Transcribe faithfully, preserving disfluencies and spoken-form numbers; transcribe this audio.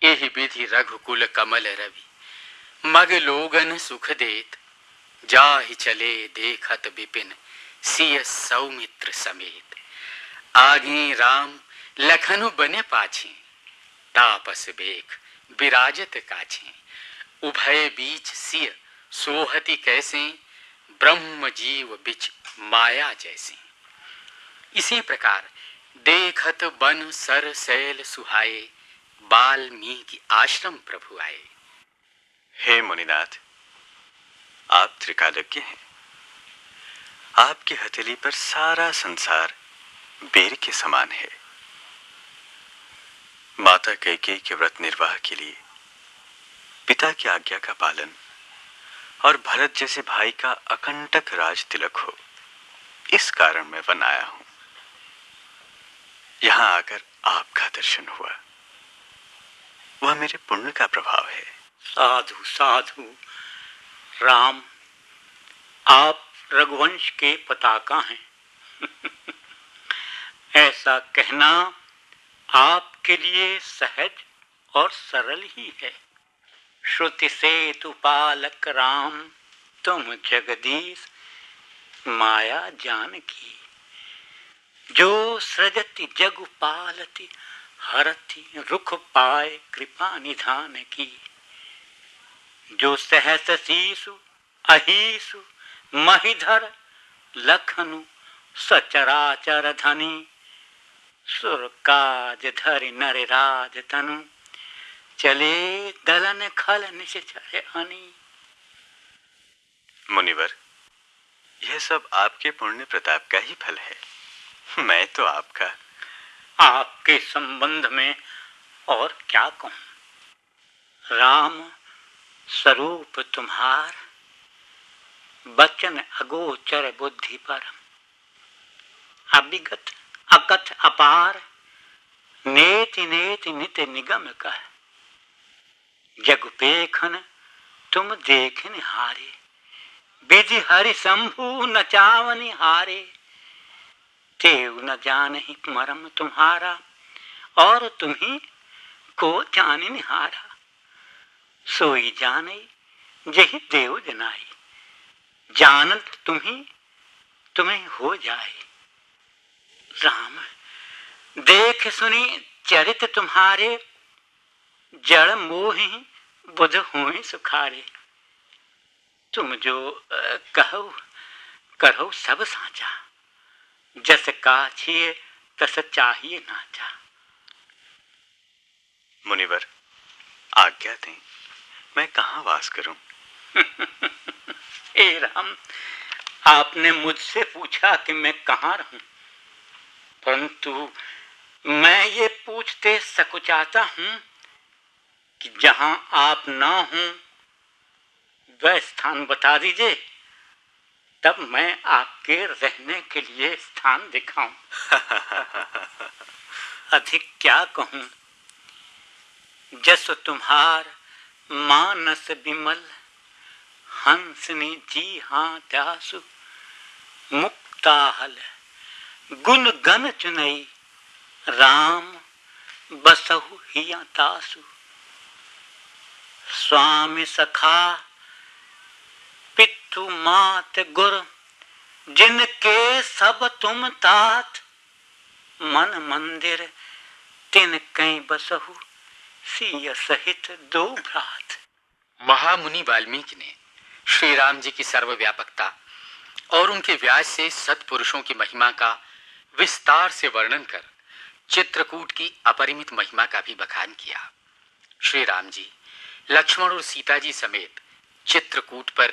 एहि विधि रघुकुल कमल रवि, मग लोगन सुख देत, जाहि चले देखत विपिन, सिय सौमित्र समेत। आगे राम लखनु बने पाछे, तापस बेख विराजत काछे। उभय बीच सिय सोहति कैसे, ब्रह्म जीव बिच माया जैसे। इसी प्रकार देखत बन सर सैल सुहाए, वाल्मीकि आश्रम प्रभु आए। हे मुनिनाथ, आप त्रिकालज्ञ हैं। आपकी हथेली पर सारा संसार बेर के समान है। माता कैकेयी के व्रत निर्वाह के लिए पिता की आज्ञा का पालन और भरत जैसे भाई का अकंटक राज तिलक हो, इस कारण मैं वन आया हूं। यहां आकर आपका दर्शन हुआ, वह मेरे पुण्य का प्रभाव है। साधु साधु, राम आप रघुवंश के पताका हैं। ऐसा कहना आपके लिए सहज और सरल ही है। श्रुति सेतु पालक राम, तुम जगदीश माया जानकी। जो सृजति जगु पालति, हरति रुख पाए कृपा निधान की। जो सहस शीशु अहीसु महिधर, लखनु सचराचर धनी। सुर काज धरि नर राज तनु, चले दलन खल निश्चर हनी। मुनिवर, यह सब आपके पुण्य प्रताप का ही फल है। मैं तो आपका आपके संबंध में और क्या कहूं। राम स्वरूप तुम्हार, बचन अगोचर बुद्धि पर। अविगत अकथ अपार, नेति नेति नित निगम कह। जग पेखन तुम देख निहारे, विधि हरि शंभु नचावनि हारे। तेव न जानहि मरम तुम्हारा, और तुम्ही को जानि निहारा। सोई जाने जहि देव जनाई, जानत तुम्ही तुम्हें हो जाए। राम देख सुनी चरित तुम्हारे, जड़ मोहि बुध हुए सुखारे। तुम जो कहो करो सब साचा, जस काछिए तस चाहिए नाचा। मुनिवर, आज्ञा दें, मैं कहाँ वास करूं? हे राम, आपने मुझसे पूछा कि मैं कहाँ रहूं, परंतु मैं ये पूछते सकुचाता हूं कि जहां आप ना हों वह स्थान बता दीजिए, तब मैं आपके रहने के लिए स्थान दिखाऊं। अधिक क्या कहूं। जस तुम्हार मानस विमल, हंसनी जी हाँ त्यासु। मुक्ताहल गुण गण चुनई, राम बसहु हिया तासु। स्वामी सखा पितु मात गुर, जिनके सब तुम तात। मन मंदिर तिन कई बसहु, सिय सहित दो भ्रात। महामुनि वाल्मीकि ने श्री राम जी की सर्वव्यापकता और उनके व्यास से सत्पुरुषों की महिमा का विस्तार से वर्णन कर चित्रकूट की अपरिमित महिमा का भी बखान किया। श्री राम जी लक्ष्मण और सीता जी समेत चित्रकूट पर